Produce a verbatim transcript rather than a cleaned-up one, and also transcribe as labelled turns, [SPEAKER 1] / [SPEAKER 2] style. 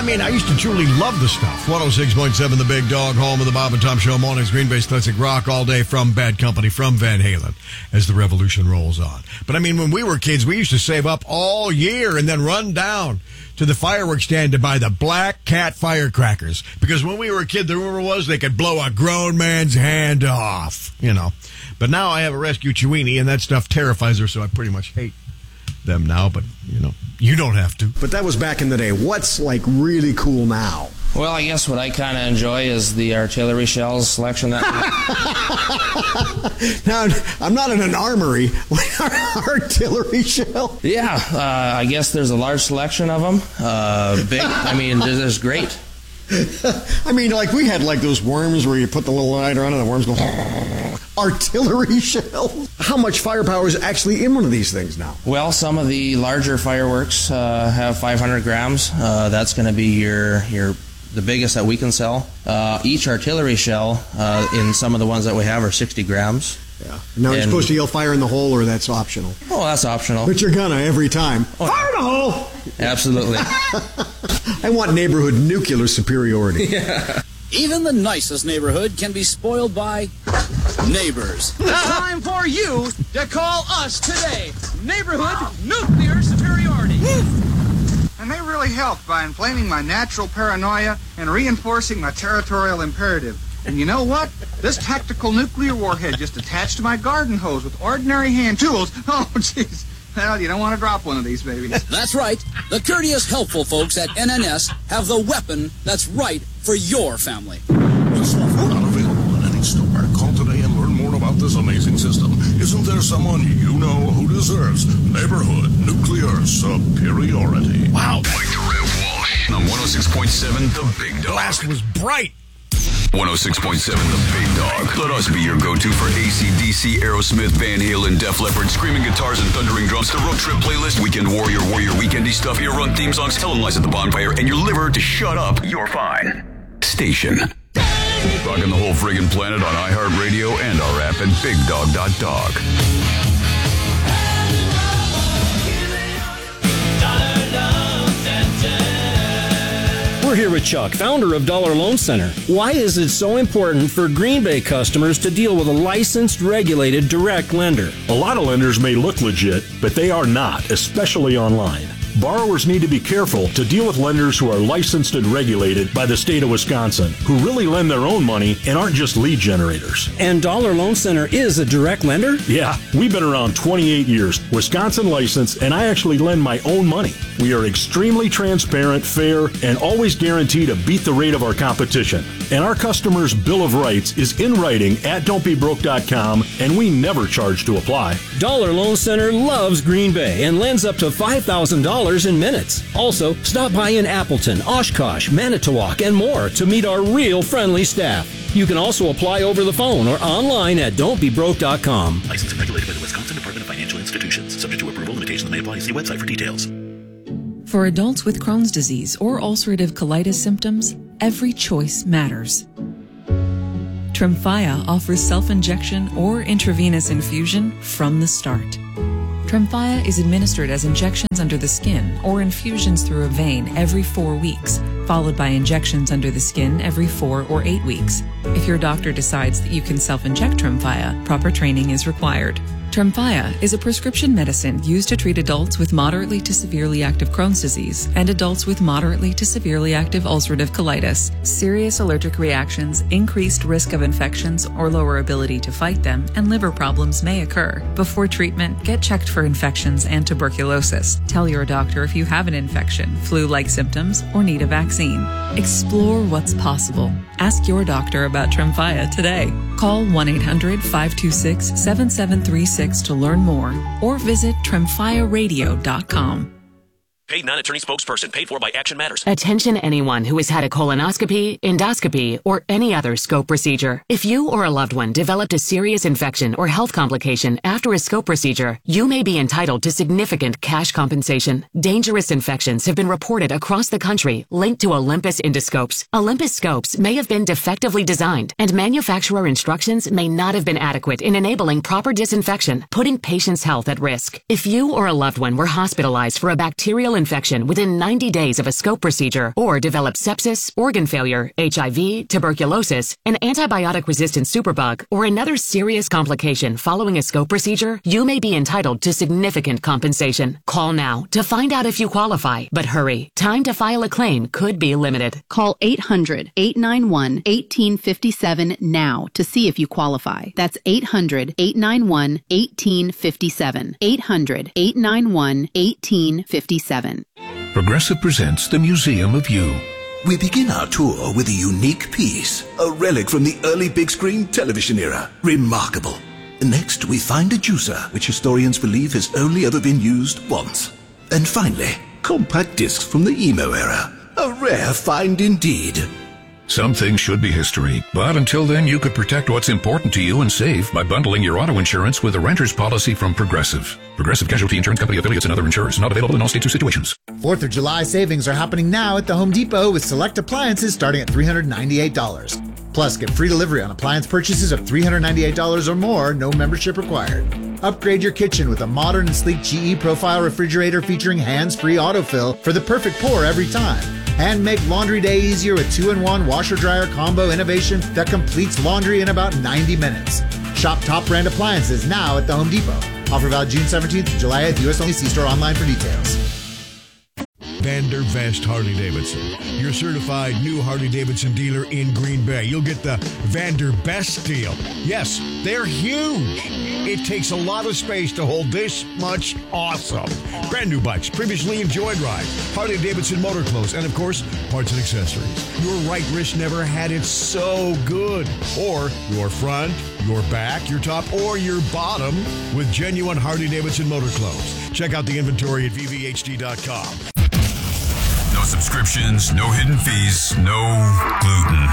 [SPEAKER 1] I mean, I used to truly love the stuff. one oh six point seven The Big Dog, home of the Bob and Tom Show mornings, Green Bay's classic rock all day from Bad Company, from Van Halen, as the revolution rolls on. But I mean, when we were kids, we used to save up all year and then run down to the fireworks stand to buy the Black Cat firecrackers. Because when we were a kid, the rumor was they could blow a grown man's hand off, you know. But now I have a rescue Chewini, and that stuff terrifies her, so I pretty much hate them now. But, you know, you don't have to.
[SPEAKER 2] But that was back in the day. What's, like, really cool now?
[SPEAKER 3] Well, I guess what I kind of enjoy is the artillery shells selection. That
[SPEAKER 2] Now, I'm not in an armory. Artillery shell?
[SPEAKER 3] Yeah, uh, I guess there's a large selection of them. Uh, big. I mean, there's, there's great.
[SPEAKER 2] I mean, like, we had, like, those worms where you put the little lighter on and the worms go... Artillery shell? How much firepower is actually in one of these things now?
[SPEAKER 3] Well, some of the larger fireworks uh, have five hundred grams. Uh, that's going to be your your the biggest that we can sell. Uh, each artillery shell uh, in some of the ones that we have are sixty grams.
[SPEAKER 2] Yeah. Now, and you're supposed to yell fire in the hole, or that's optional?
[SPEAKER 3] Oh, that's optional.
[SPEAKER 2] But you're gonna every time. Oh, fire in the hole!
[SPEAKER 3] Absolutely.
[SPEAKER 2] I want neighborhood nuclear superiority.
[SPEAKER 3] Yeah.
[SPEAKER 4] Even the nicest neighborhood can be spoiled by neighbors.
[SPEAKER 5] It's time for you to call us today. Neighborhood nuclear superiority.
[SPEAKER 6] And they really helped by inflaming my natural paranoia and reinforcing my territorial imperative. And you know what? This tactical nuclear warhead just attached to my garden hose with ordinary hand tools. Oh, jeez. Well, you don't want to drop one of these babies.
[SPEAKER 4] That's right. The courteous, helpful folks at N N S have the weapon that's right for your family.
[SPEAKER 7] The software not available in any store. Call today and learn more about this amazing system. Isn't there someone you know who deserves neighborhood nuclear superiority?
[SPEAKER 1] Wow.
[SPEAKER 8] Mike the Rev Walsh on one oh six point seven The Big Dog.
[SPEAKER 1] Blast was bright.
[SPEAKER 8] one oh six point seven The Big Dog. Let us be your go-to for A C D C, Aerosmith, Van Halen, Def Leppard, screaming guitars and thundering drums, the road trip playlist, Weekend Warrior, Warrior Weekendy stuff, your run theme songs, tell them lies at the bonfire, and your liver to shut up. You're fine. Station. Rocking the whole friggin' planet on iHeartRadio and our app at big dog dot dog.
[SPEAKER 9] We're here with Chuck, founder of Dollar Loan Center. Why is it so important for Green Bay customers to deal with a licensed, regulated, direct lender?
[SPEAKER 10] A lot of lenders may look legit, but they are not, especially online. Borrowers need to be careful to deal with lenders who are licensed and regulated by the state of Wisconsin, who really lend their own money and aren't just lead generators.
[SPEAKER 9] And Dollar Loan Center is a direct lender?
[SPEAKER 10] Yeah, we've been around twenty-eight years, Wisconsin licensed, and I actually lend my own money. We are extremely transparent, fair, and always guarantee to beat the rate of our competition. And our customers' Bill of Rights is in writing at don't be broke dot com, and we never charge to apply.
[SPEAKER 9] Dollar Loan Center loves Green Bay and lends up to five thousand dollars in minutes. Also, stop by in Appleton, Oshkosh, Manitowoc, and more to meet our real friendly staff. You can also apply over the phone or online at don't be broke dot com.
[SPEAKER 11] Licensed and regulated by the Wisconsin Department of Financial Institutions. Subject to approval, limitations may apply. See website for details.
[SPEAKER 12] For adults with Crohn's disease or ulcerative colitis symptoms, every choice matters. Tremfya offers self-injection or intravenous infusion from the start. Tremfya is administered as injections under the skin or infusions through a vein every four weeks, followed by injections under the skin every four or eight weeks. If your doctor decides that you can self-inject Tremfya, proper training is required. Tremfya is a prescription medicine used to treat adults with moderately to severely active Crohn's disease and adults with moderately to severely active ulcerative colitis. Serious allergic reactions, increased risk of infections or lower ability to fight them, and liver problems may occur. Before treatment, get checked for infections and tuberculosis. Tell your doctor if you have an infection, flu-like symptoms, or need a vaccine. Explore what's possible. Ask your doctor about Tremfya today. Call one eight hundred five two six seven seven three six to learn more, or visit tremfya radio dot com.
[SPEAKER 11] Paid non-attorney spokesperson paid for by Action Matters.
[SPEAKER 13] Attention anyone who has had a colonoscopy, endoscopy, or any other scope procedure. If you or a loved one developed a serious infection or health complication after a scope procedure, you may be entitled to significant cash compensation. Dangerous infections have been reported across the country linked to Olympus endoscopes. Olympus scopes may have been defectively designed, and manufacturer instructions may not have been adequate in enabling proper disinfection, putting patients' health at risk. If you or a loved one were hospitalized for a bacterial infection within ninety days of a scope procedure or develop sepsis, organ failure, H I V, tuberculosis, an antibiotic-resistant superbug, or another serious complication following a scope procedure, you may be entitled to significant compensation. Call now to find out if you qualify. But hurry, time to file a claim could be limited.
[SPEAKER 14] Call eight hundred, eight nine one, one eight five seven now to see if you qualify. That's eight hundred, eight nine one, one eight five seven. eight hundred, eight nine one, one eight five seven.
[SPEAKER 15] Progressive presents the Museum of You. We begin our tour with a unique piece, a relic from the early big screen television era. Remarkable. Next, we find a juicer, which historians believe has only ever been used once. And finally, compact discs from the emo era. A rare find indeed.
[SPEAKER 10] Some things should be history, but until then you could protect what's important to you and save by bundling your auto insurance with a renter's policy from Progressive. Progressive Casualty Insurance Company affiliates and other insurers. Not available in all states or situations.
[SPEAKER 16] fourth of July savings are happening now at the Home Depot with select appliances starting at three hundred ninety-eight dollars. Plus, get free delivery on appliance purchases of three hundred ninety-eight dollars or more, no membership required. Upgrade your kitchen with a modern and sleek G E Profile refrigerator featuring hands-free autofill for the perfect pour every time. And make laundry day easier with two in one washer-dryer combo innovation that completes laundry in about ninety minutes. Shop top brand appliances now at the Home Depot. Offer valid June seventeenth to July eighth. U S only. See store online for details.
[SPEAKER 1] Vander Vest Harley Davidson, your certified new Harley Davidson dealer in Green Bay. You'll get the Vander Best deal. Yes, they're huge. It takes a lot of space to hold this much awesome. Brand new bikes, previously enjoyed rides, Harley Davidson motor clothes, and of course, parts and accessories. Your right wrist never had it so good. Or your front, your back, your top, or your bottom with genuine Harley Davidson motor clothes. Check out the inventory at V V H D dot com.
[SPEAKER 8] No subscriptions, no hidden fees, no gluten.